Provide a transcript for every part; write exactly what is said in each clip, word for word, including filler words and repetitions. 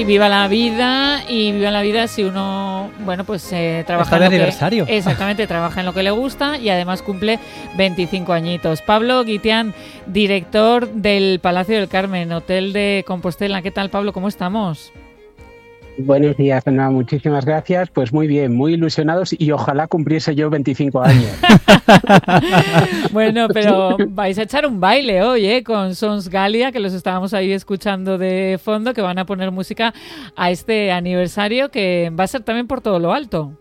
Viva la vida y viva la vida si uno, bueno, pues eh, trabaja Está de en lo aniversario. que, exactamente, trabaja en lo que le gusta y además cumple veinticinco añitos. Pablo Guitián, director del Palacio del Carmen, Hotel de Compostela. ¿Qué tal, Pablo? ¿Cómo estamos? Buenos días, Ana. Muchísimas gracias. Pues muy bien, muy ilusionados y ojalá cumpliese yo veinticinco años. Bueno, pero vais a echar un baile hoy, ¿eh? Con Sons Galia, que los estábamos ahí escuchando de fondo, que van a poner música a este aniversario que va a ser también por todo lo alto.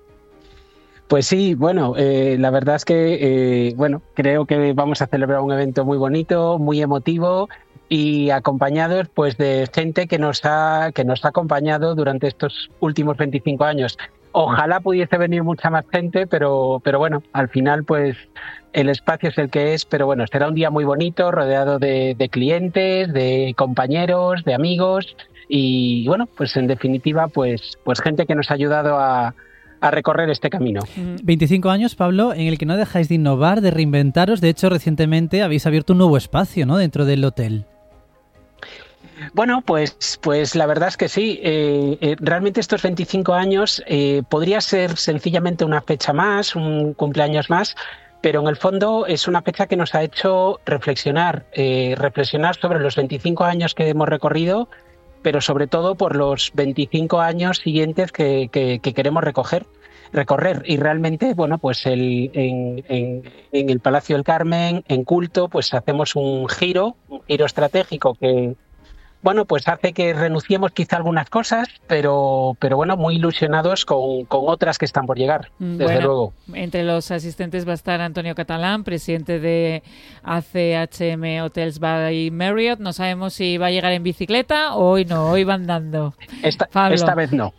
Pues sí, bueno, eh, la verdad es que, eh, bueno, creo que vamos a celebrar un evento muy bonito, muy emotivo y acompañados pues de gente que nos ha que nos ha acompañado durante estos últimos veinticinco años. Ojalá pudiese venir mucha más gente, pero pero bueno, al final pues el espacio es el que es, pero bueno, será un día muy bonito, rodeado de, de clientes, de compañeros, de amigos y bueno, pues en definitiva pues pues gente que nos ha ayudado a a recorrer este camino. veinticinco años, Pablo, en el que no dejáis de innovar, de reinventaros. De hecho, recientemente habéis abierto un nuevo espacio, ¿no?, dentro del hotel. Bueno, pues, pues la verdad es que sí. Eh, eh, realmente estos veinticinco años eh, podría ser sencillamente una fecha más, un cumpleaños más, pero en el fondo es una fecha que nos ha hecho reflexionar, eh, reflexionar sobre los veinticinco años que hemos recorrido, pero sobre todo por los veinticinco años siguientes que, que, que queremos recoger, recorrer. Y realmente, bueno, pues el, en, en, en el Palacio del Carmen, en Culto, pues hacemos un giro, un giro estratégico que, bueno, pues hace que renunciemos quizá a algunas cosas, pero, pero bueno, muy ilusionados con, con otras que están por llegar, desde bueno, luego. Entre los asistentes va a estar Antonio Catalán, presidente de A C H M Hotels by Marriott. No sabemos si va a llegar en bicicleta o hoy no, hoy va andando. Esta, Pablo. esta vez no.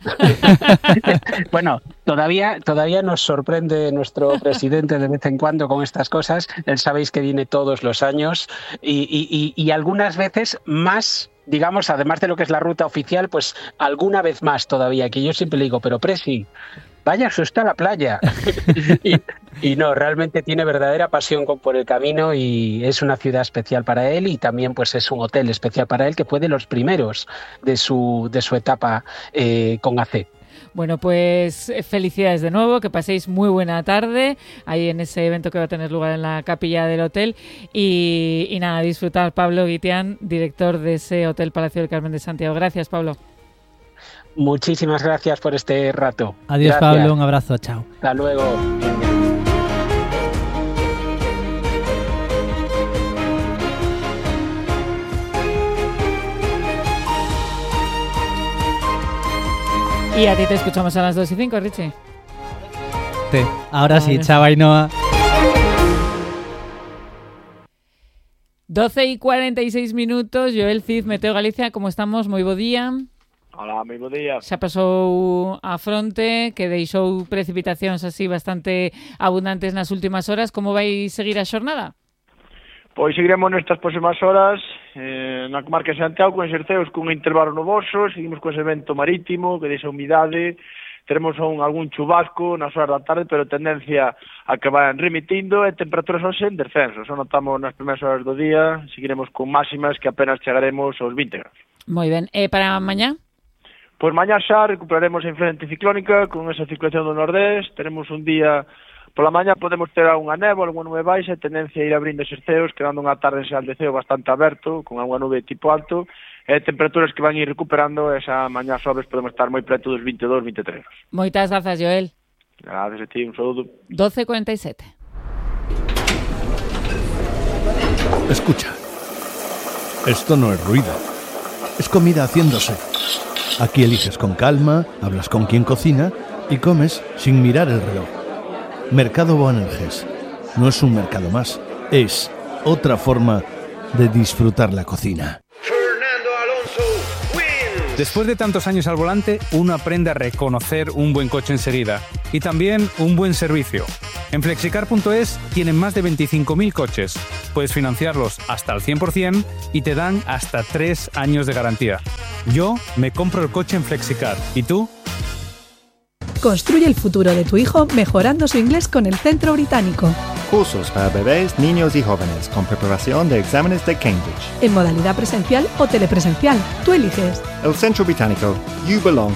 Bueno, todavía, todavía nos sorprende nuestro presidente de vez en cuando con estas cosas. Él sabéis que viene todos los años y, y, y, y algunas veces más, digamos, además de lo que es la ruta oficial, pues alguna vez más todavía, que yo siempre le digo, pero Presi, váyase usted a la playa. y, y no, realmente tiene verdadera pasión por el camino y es una ciudad especial para él y también pues es un hotel especial para él que fue de los primeros de su, de su etapa eh, con A C. Bueno, pues felicidades de nuevo, que paséis muy buena tarde ahí en ese evento que va a tener lugar en la capilla del hotel y, y nada, disfrutar. Pablo Guitián, director de ese Hotel Palacio del Carmen de Santiago. Gracias, Pablo. Muchísimas gracias por este rato. Adiós, gracias. Pablo, un abrazo, chao. Hasta luego. Y a ti te escuchamos a las dos y cinco, Richie. Te. Ahora sí, Vale. chao, Ainhoa. doce y cuarenta y seis minutos. Joel Cid, Meteo Galicia, ¿cómo estamos? Moi bo día. Hola, moi bo día. Xa pasou a fronte, que deixou precipitacións así bastante abundantes nas últimas horas. Como vai seguir a xornada? Pois seguiremos nestas próximas horas eh, na comarca de Santiago con exerceos cun intervalo nuboso, seguimos con ese vento marítimo que deixa humidade, teremos un, algún chubasco nas horas da tarde, pero tendencia a que vayan remitindo e temperaturas hoxe en descenso. Só notamos nas primeiras horas do día, seguiremos con máximas que apenas chegaremos aos vinte grados. Moi ben. E para mañá? Pois mañá xa recuperaremos a influencia anticiclónica con esa circulación do nordés, teremos un día. Pola mañá podemos ter unha néboa, algunha nube baixa, tendencia a ir abrindo exerceos, quedando unha tarde en aldeceo bastante aberto, con algunha nube tipo alto, e temperaturas que van ir recuperando, esa mañá sobres podemos estar moi preto dos vinte e dous, vinte e tres. Moitas grazas, Joel. Gracias a ti, un saludo. doce cuarenta y siete. Escucha. Esto no es ruido. Es comida haciéndose. Aquí eliges con calma, hablas con quien cocina y comes sin mirar el reloj. Mercado Boanerges no es un mercado más, es otra forma de disfrutar la cocina. Fernando Alonso wins. Después de tantos años al volante, uno aprende a reconocer un buen coche enseguida y también un buen servicio. En flexicar punto es tienen más de veinticinco mil coches. Puedes financiarlos hasta al cien por ciento y te dan hasta tres años de garantía. Yo me compro el coche en Flexicar. ¿Y tú? Construye el futuro de tu hijo mejorando su inglés con el Centro Británico. cursos para bebés, niños y jóvenes con preparación de exámenes de Cambridge. En modalidad presencial o telepresencial, tú eliges. El Centro Británico, you belong.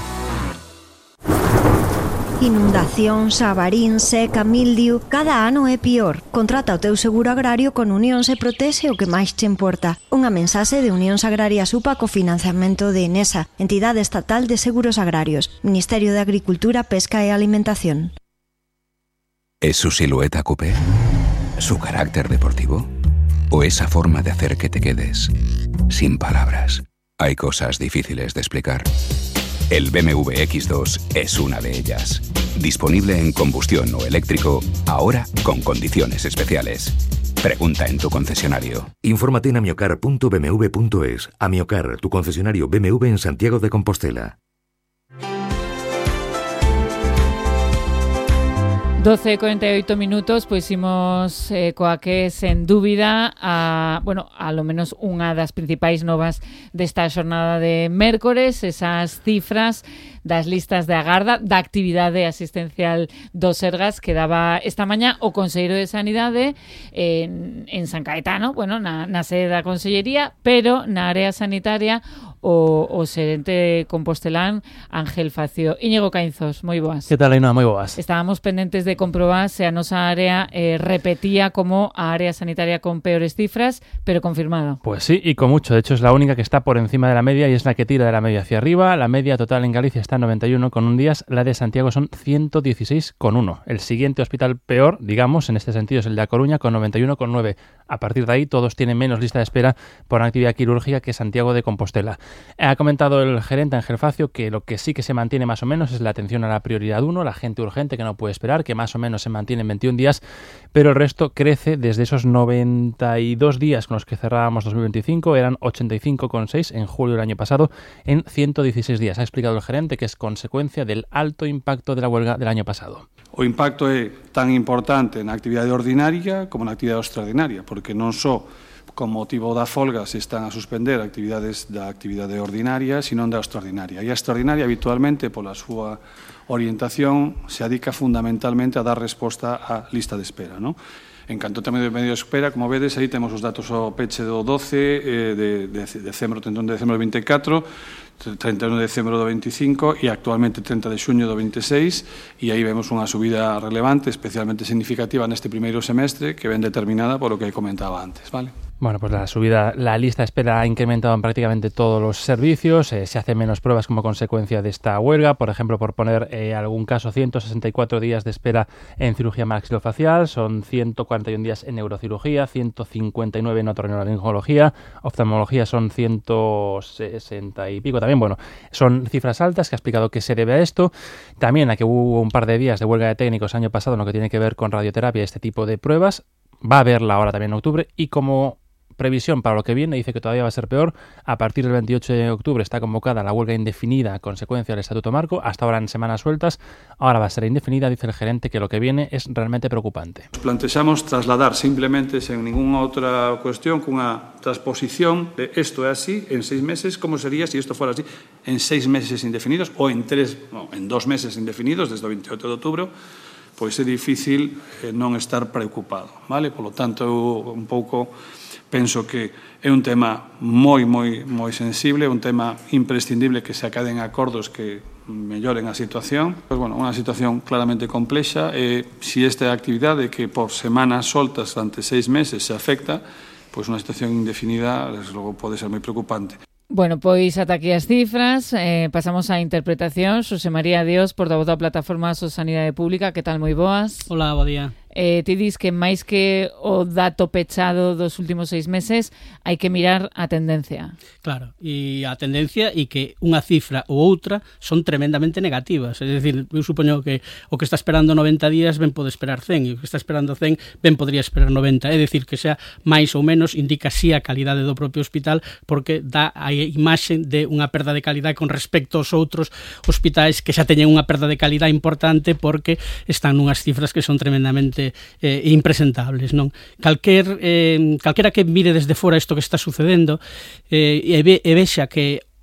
Inundacións, avarín, seca, mildiu, cada ano é pior. Contrata o teu seguro agrario con Unións e protexe o que máis te importa. Unha mensaxe de Unións Agrarias U P A co financiamento de Enesa, Entidade Estatal de Seguros Agrarios, Ministerio de Agricultura, Pesca e Alimentación. ¿Es su silueta coupé? ¿Su carácter deportivo? ¿O esa forma de hacer que te quedes sin palabras? Hay cosas difíciles de explicar. El B M W X dos es una de ellas. Disponible en combustión o eléctrico, ahora con condiciones especiales. Pregunta en tu concesionario. Infórmate en amiocar punto b m w punto es. Amiocar, tu concesionario B M W en Santiago de Compostela. doce e cuarenta y ocho minutos, pois imos eh, coa que sen dúbida a, bueno, a lo menos unha das principais novas desta xornada de mércores, esas cifras das listas de agarda da actividade asistencial do Sergas que daba esta mañá o Conselleiro de Sanidade en, en San Caetano, bueno, na, na sede da Consellería, pero na área sanitaria o, o xerente compostelán Ángel Facio. Íñigo Caínzos, moi boas. Que tal, Ainhoa? Moi boas. Estábamos pendentes de comprobar se a nosa área eh, repetía como a área sanitaria con peores cifras, pero confirmado. Pues sí, y con mucho. De hecho, es la única que está por encima de la media y es la que tira de la media hacia arriba. La media total en Galicia está en noventa y uno con un días, la de Santiago son ciento dieciséis con uno. El siguiente hospital peor, digamos, en este sentido es el de A Coruña con noventa y uno con nueve. A partir de ahí todos tienen menos lista de espera por actividad quirúrgica que Santiago de Compostela. Ha comentado el gerente Ángel Facio que lo que sí que se mantiene más o menos es la atención a la prioridad uno, la gente urgente que no puede esperar, que más o menos se mantiene en veintiún días, pero el resto crece desde esos noventa y dos días con los que cerrábamos dos mil veinticinco, eran ochenta y cinco con seis en julio del año pasado, en ciento dieciséis días. Ha explicado el gerente que es consecuencia del alto impacto de la huelga del año pasado. O impacto é tan importante na actividade ordinaria como na actividade extraordinaria, porque non só con motivo da folga se están a suspender actividades da actividade ordinaria, sino da extraordinaria. E a extraordinaria, habitualmente, pola súa orientación, se adica fundamentalmente a dar resposta á lista de espera, non? En canto ao medio de medio de espera, como vedes, aí temos os datos ao peche do doce eh, de, de decembro, trinta e un de decembro do vinte e catro, treinta e un de decembro do veinticinco e actualmente treinta de xuño do veintiséis, e aí vemos unha subida relevante, especialmente significativa neste primeiro semestre, que ven determinada por o que comentaba antes, vale? Bueno, pues la subida, la lista de espera ha incrementado en prácticamente todos los servicios, eh, se hacen menos pruebas como consecuencia de esta huelga, por ejemplo, por poner eh, algún caso, ciento sesenta y cuatro días de espera en cirugía maxilofacial, son ciento cuarenta y un días en neurocirugía, ciento cincuenta y nueve en otorrinolaringología, oftalmología son ciento sesenta y pico también, bueno, son cifras altas que ha explicado que se debe a esto, también a que hubo un par de días de huelga de técnicos el año pasado en lo que tiene que ver con radioterapia y este tipo de pruebas, va a haberla ahora también en octubre y como previsión para lo que viene, dice que todavía va a ser peor. A partir del veintiocho de octubre está convocada la huelga indefinida a consecuencia del Estatuto Marco, hasta ahora en semanas sueltas, ahora va a ser indefinida, dice el gerente que lo que viene es realmente preocupante. Plantexamos trasladar simplemente, sen ninguna outra cuestión, cunha transposición de isto é así en seis meses, como sería se si isto fuera así en seis meses indefinidos ou en tres, no, en dos meses indefinidos, desde o veintiocho de outubro, pois é difícil eh, non estar preocupado, vale? Por lo tanto, eu un pouco penso que é un tema moi, moi, moi sensible, un tema imprescindible que se acaden acordos que melloren a situación. Pues, bueno, unha situación claramente complexa e se esta actividade que por semanas soltas durante seis meses se afecta, pois unha situación indefinida, desde logo, pode ser moi preocupante. Bueno, pois ata aquí as cifras, eh, pasamos á interpretación. Xosé María Dios, portavoz da Plataforma So Sanidade Pública, que tal, moi boas? Hola, bo día. Eh, ti dis que máis que o dato pechado dos últimos seis meses hai que mirar a tendencia. Claro, e a tendencia e que unha cifra ou outra son tremendamente negativas. É dicir, eu supoño que o que está esperando noventa días ben pode esperar cen, e o que está esperando cen ben podría esperar noventa. É dicir, que sea máis ou menos indica si a calidade do propio hospital, porque dá a imaxe de unha perda de calidade con respecto aos outros hospitais que xa teñen unha perda de calidade importante porque están nunhas cifras que son tremendamente eh, impresentables, non? Calquer, eh, calquera que mire desde fora isto que está sucedendo eh, e, ve, e vexa que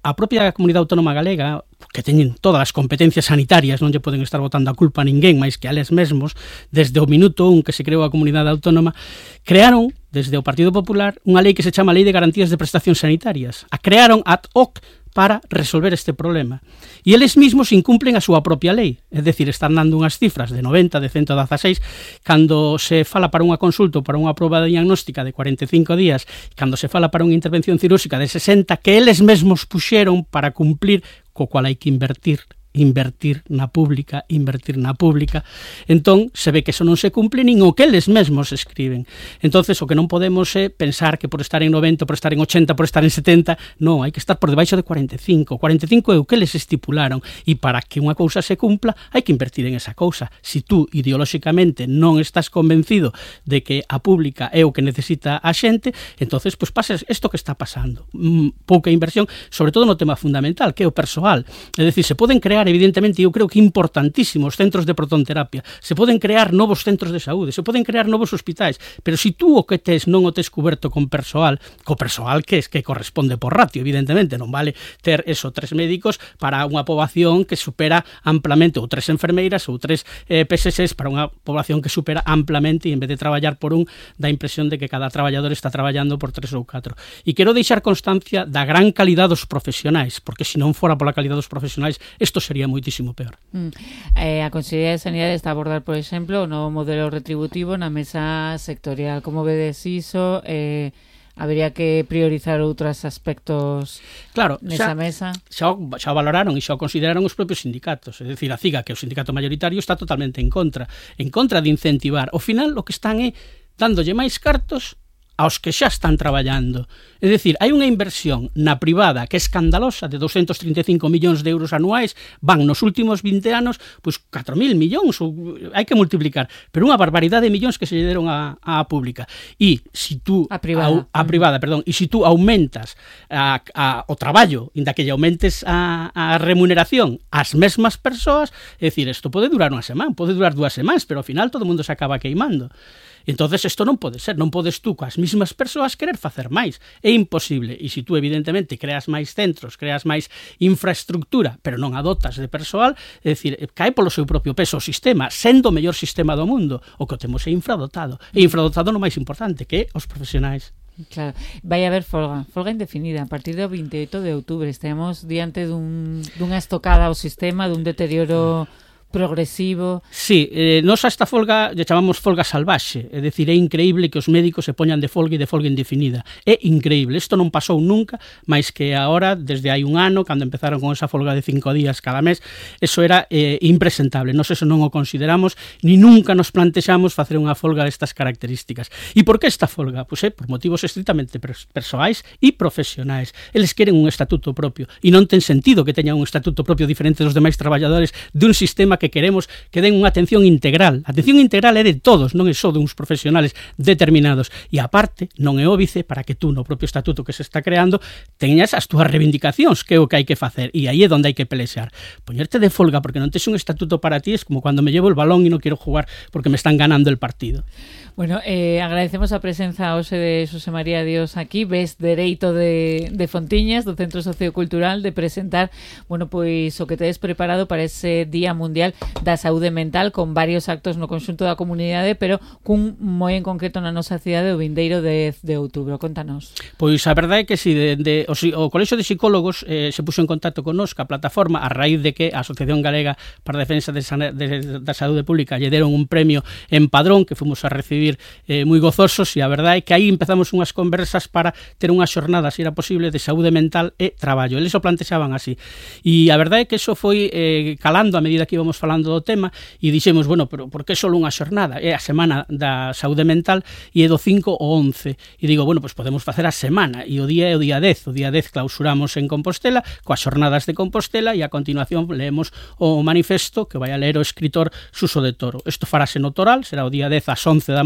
a propia Comunidade Autónoma Galega, que teñen todas as competencias sanitarias, non lle poden estar botando a culpa a ninguén máis que a eles mesmos, desde o minuto un que se creou a Comunidade Autónoma, crearon, desde o Partido Popular, unha lei que se chama Lei de Garantías de Prestacións Sanitarias. A crearon ad hoc para resolver este problema. E eles mesmos incumplen a súa propia lei, é dicir, están dando unhas cifras de noventa, de ciento dezaseis, cando se fala para unha consulta ou para unha proba diagnóstica de cuarenta e cinco días, cando se fala para unha intervención cirúrxica de sesenta, que eles mesmos puxeron para cumplir, co cual hai que invertir invertir na pública, invertir na pública. Entón, se ve que eso non se cumple nin o que eles mesmos escriben. Entonces, o que non podemos é pensar que por estar en noventa, por estar en ochenta, por estar en setenta, non, hai que estar por debaixo de cuarenta e cinco. cuarenta e cinco é o que eles estipularon, e para que unha cousa se cumpla, hai que invertir en esa cousa. Si tú, ideolóxicamente, non estás convencido de que a pública é o que necesita a xente, entonces, pois pases isto que está pasando. Mm, pouca inversión, sobre todo no tema fundamental, que é o persoal. É dicir, se poden crear, evidentemente, eu creo que importantísimos centros de protonterapia, se poden crear novos centros de saúde, se poden crear novos hospitais, pero se si tú o que tes non o tes coberto con persoal, co persoal que es que corresponde por ratio, evidentemente, non vale ter eso, tres médicos para unha poboación que supera amplamente, ou tres enfermeiras, ou tres eh, P S S para unha poboación que supera amplamente, e en vez de traballar por un, dá a impresión de que cada traballador está traballando por tres ou catro. E quero deixar constancia da gran calidad dos profesionais, porque se non fora pola calidad dos profesionais, isto sería sería moitísimo peor. Mm. Eh, a Consellería de Sanidade está a abordar, por exemplo, o novo modelo retributivo na mesa sectorial. Como vedes iso? Eh, habería que priorizar outros aspectos claro, nesa xa, mesa? Xa, xa valoraron e xa o consideraron os propios sindicatos. É dicir, a CIGA, que é o sindicato mayoritario, está totalmente en contra. En contra de incentivar. Ao final, o que están é dándolle máis cartos aos que xa están traballando. É dicir, hai unha inversión na privada que é escandalosa, de doscientos trinta e cinco millóns de euros anuais, van nos últimos vinte anos, pois catro mil millóns, ou, hai que multiplicar, pero unha barbaridade de millóns que se lle deron a, a pública. E si tú a privada, a, a privada, perdón, e si tú aumentas a, a, o traballo, inda que lle aumentes a, a remuneración ás mesmas persoas, é dicir, isto pode durar unha semana, pode durar dúas semanas, pero ao final todo o mundo se acaba queimando. Entonces isto non pode ser, non podes tú coas mesmas persoas querer facer máis, é imposible. E se tú evidentemente creas máis centros, creas máis infraestructura, pero non a dotas de persoal, é dicir, cae polo seu propio peso o sistema, sendo o mellor sistema do mundo. O que o temos é infradotado, e infradotado no máis importante, que é os profesionais. Claro, vai haber folga, folga indefinida a partir do veinte e oito de outubro. Estamos diante dun, dunha estocada ao sistema, dun deterioro progresivo. Sí, eh, nos a esta folga lle chamamos folga salvaxe, é dicir, é increíble que os médicos se poñan de folga e de folga indefinida. É increíble, isto non pasou nunca, máis que agora, desde hai un ano, cando empezaron con esa folga de cinco días cada mes, eso era eh, impresentable. Nos eso non o consideramos, ni nunca nos plantexamos facer unha folga destas características. E por que esta folga? Pois é por motivos estritamente persoais e profesionais. Eles queren un estatuto propio, e non ten sentido que teñan un estatuto propio diferente dos demais traballadores dun sistema que que queremos que den unha atención integral. A atención integral é de todos, non é só duns profesionales determinados. E aparte, non é óbice para que tú no propio estatuto que se está creando teñas as túas reivindicacións, que é o que hai que facer. E aí é onde hai que pelexar. Poñerte de folga porque non tes un estatuto para ti es como cando me llevo el balón e non quero jugar porque me están ganando el partido. Bueno, eh, agradecemos a presenza hoxe de Xosé María Dios aquí, ves dereito de, de Fontiñas, do Centro Sociocultural, de presentar, bueno, pois o que tedes preparado para ese Día Mundial da Saúde Mental, con varios actos no conxunto da comunidade, pero cun moi en concreto na nosa cidade o vindeiro de, de outubro. Contanos. Pois a verdade é que si, de, de, o, o Colexio de Psicólogos eh, se puxo en contacto con nos, a plataforma, a raíz de que a Asociación Galega para a Defensa de, de, da Saúde Pública lle deron un premio en Padrón, que fomos a recibir eh, moi gozosos, e a verdade é que aí empezamos unhas conversas para ter unha xornada, se era posible, de saúde mental e traballo. Eles o plantexaban así. E a verdade é que eso foi eh, calando a medida que íbamos falando do tema, e dixemos, bueno, pero por que só unha xornada? É a semana da saúde mental e é do cinco ao once. E digo, bueno, pois podemos facer a semana, e o día é o día dez. O día dez clausuramos en Compostela, coas xornadas de Compostela, e a continuación leemos o manifesto que vai a ler o escritor Suso de Toro. Isto farase no Toral, será o día dez ás once da mañá,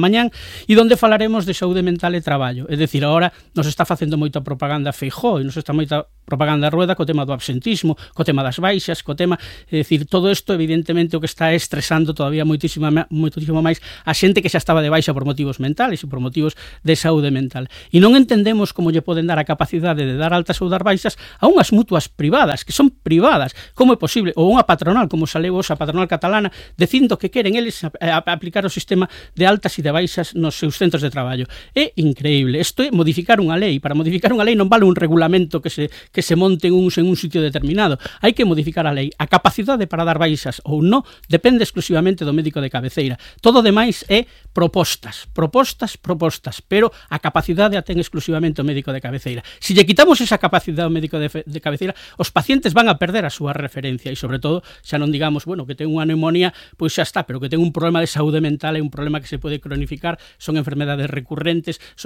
mañán, e donde falaremos de saúde mental e traballo. É dicir, agora nos está facendo moita propaganda Feijóo e nos está moita propaganda Rueda co tema do absentismo, co tema das baixas, co tema, é dicir, todo isto evidentemente o que está estresando todavía moitísimo, moitísimo máis a xente que xa estaba de baixa por motivos mentales e por motivos de saúde mental. E non entendemos como lle poden dar a capacidade de dar altas ou dar baixas a unhas mutuas privadas, que son privadas, como é posible, ou unha patronal, como saleu a patronal catalana, dicindo que queren eles a, a, a aplicar o sistema de altas e de baixas nos seus centros de traballo. É increíble. Isto é modificar unha lei. Para modificar unha lei non vale un regulamento que se que se monte en un, en un sitio determinado. Hai que modificar a lei. A capacidade para dar baixas ou non depende exclusivamente do médico de cabeceira. Todo demais é propostas, propostas, propostas, pero a capacidade a ten exclusivamente o médico de cabeceira. Se lle quitamos esa capacidade ao médico de, de cabeceira, os pacientes van a perder a súa referencia e, sobre todo, xa non digamos, bueno, que ten unha neumonía, pois xa está, pero que ten un problema de saúde mental e un problema que se pode cronificar, son enfermedades recurrentes, son